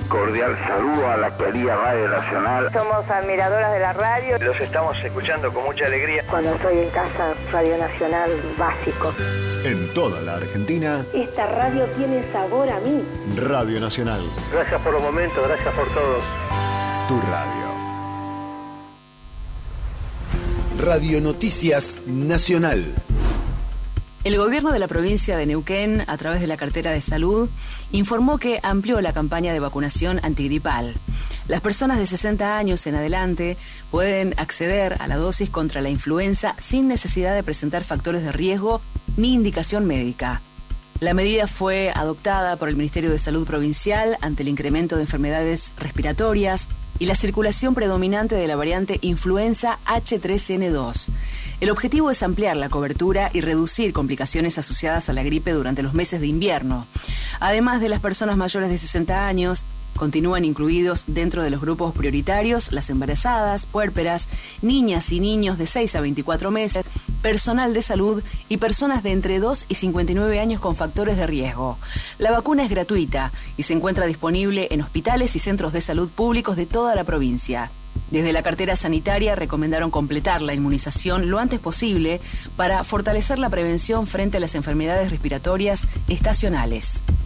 cordial saludo a la querida Radio Nacional. Somos admiradoras de la radio. Los estamos escuchando con mucha alegría. Cuando estoy en casa, Radio Nacional, básico. En toda la Argentina, esta radio tiene sabor a mí. Radio Nacional. Gracias por los momentos, gracias por todo. Tu radio. Radio Noticias Nacional. El gobierno de la provincia de Neuquén, a través de la cartera de salud, informó que amplió la campaña de vacunación antigripal. Las personas de 60 años en adelante pueden acceder a la dosis contra la influenza sin necesidad de presentar factores de riesgo ni indicación médica. La medida fue adoptada por el Ministerio de Salud Provincial ante el incremento de enfermedades respiratorias y la circulación predominante de la variante influenza H3N2. El objetivo es ampliar la cobertura y reducir complicaciones asociadas a la gripe durante los meses de invierno. Además de las personas mayores de 60 años, continúan incluidos dentro de los grupos prioritarios las embarazadas, puérperas, niñas y niños de 6 a 24 meses, personal de salud y personas de entre 2 y 59 años con factores de riesgo. La vacuna es gratuita y se encuentra disponible en hospitales y centros de salud públicos de toda la provincia. Desde la cartera sanitaria recomendaron completar la inmunización lo antes posible para fortalecer la prevención frente a las enfermedades respiratorias estacionales.